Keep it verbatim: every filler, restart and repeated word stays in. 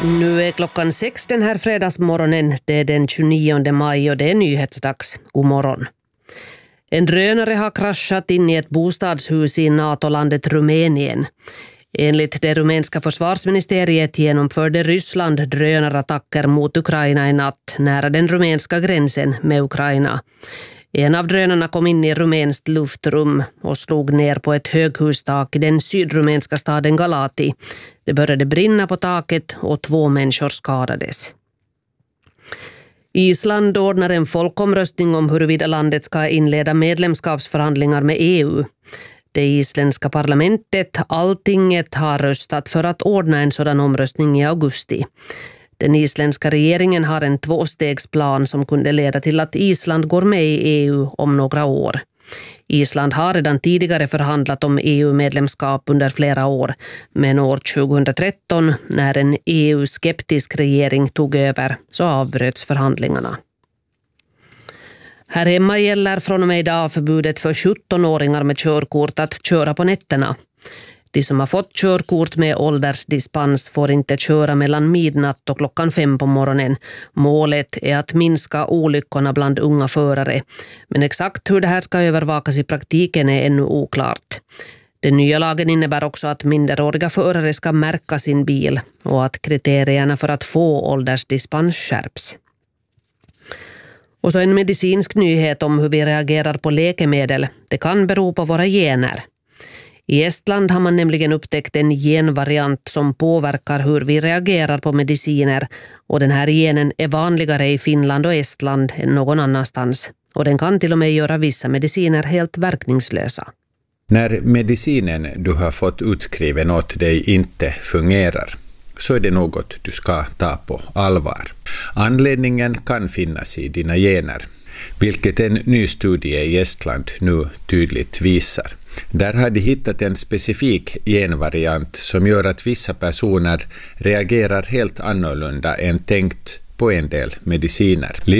Nu är klockan sex den här fredagsmorgonen. Det är den tjugonionde maj och det är nyhetsdags. God morgon. En drönare har kraschat in i ett bostadshus i NATO-landet Rumänien. Enligt det rumänska försvarsministeriet genomförde Ryssland drönarattacker mot Ukraina i natt nära den rumänska gränsen med Ukraina. En av drönarna kom in i rumänskt luftrum och slog ner på ett höghustak i den sydrumänska staden Galati. Det började brinna på taket och två människor skadades. Island ordnar en folkomröstning om huruvida landet ska inleda medlemskapsförhandlingar med E U. Det isländska parlamentet, alltinget, har röstat för att ordna en sådan omröstning i augusti. Den isländska regeringen har en tvåstegsplan som kunde leda till att Island går med i E U om några år. Island har redan tidigare förhandlat om E U-medlemskap under flera år, men år tjugohundratretton, när en E U-skeptisk regering tog över, så avbröts förhandlingarna. Här hemma gäller från och med idag förbudet för sjuttonåringar med körkort att köra på nätterna. De som har fått körkort med åldersdispens får inte köra mellan midnatt och klockan fem på morgonen. Målet är att minska olyckorna bland unga förare. Men exakt hur det här ska övervakas i praktiken är ännu oklart. Den nya lagen innebär också att minderåriga förare ska märka sin bil och att kriterierna för att få åldersdispens skärps. Och så en medicinsk nyhet om hur vi reagerar på läkemedel. Det kan bero på våra gener. I Estland har man nämligen upptäckt en genvariant som påverkar hur vi reagerar på mediciner, och den här genen är vanligare i Finland och Estland än någon annanstans, och den kan till och med göra vissa mediciner helt verkningslösa. När medicinen du har fått utskriven åt dig inte fungerar, så är det något du ska ta på allvar. Anledningen kan finnas i dina gener, vilket en ny studie i Estland nu tydligt visar. Där har de hittat en specifik genvariant som gör att vissa personer reagerar helt annorlunda än tänkt på en del mediciner.